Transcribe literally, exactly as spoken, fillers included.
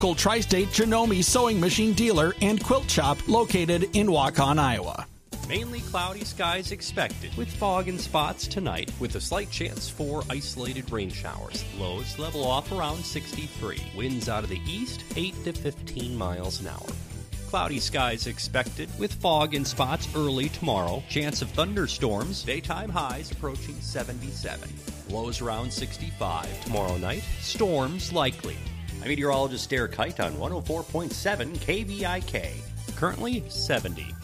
Tri-State Janome Sewing Machine Dealer and Quilt Shop located in Waukon, Iowa. Mainly cloudy skies expected with fog and spots tonight with a slight chance for isolated rain showers. Lows level off around sixty-three. Winds out of the east eight to fifteen miles an hour. Cloudy skies expected with fog and spots early tomorrow. Chance of thunderstorms. Daytime highs approaching seventy-seven. Lows around sixty-five. Tomorrow night, storms likely. I'm meteorologist Derek Kite on one oh four point seven K V I K. Currently seventy.